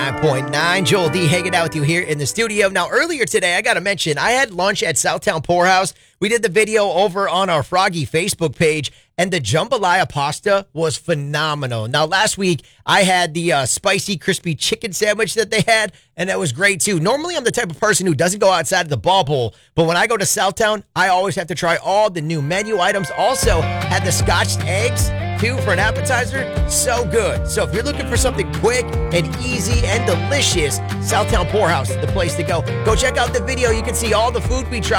9.9, Joel D hanging out with you here in the studio. Now, earlier today, I got to mention, I had lunch at Southtown Poorhouse. We did the video over on our Froggy Facebook page, and the jambalaya pasta was phenomenal. Now, last week, I had the spicy, crispy chicken sandwich that they had, and that was great, too. Normally, I'm the type of person who doesn't go outside of the ball bowl, but when I go to Southtown, I always have to try all the new menu items. Also, had the scotched eggs, too, for an appetizer. So good. So if you're looking for something quick and easy and delicious, Southtown Poorhouse is the place to go. Go check out the video. You can see all the food we tried.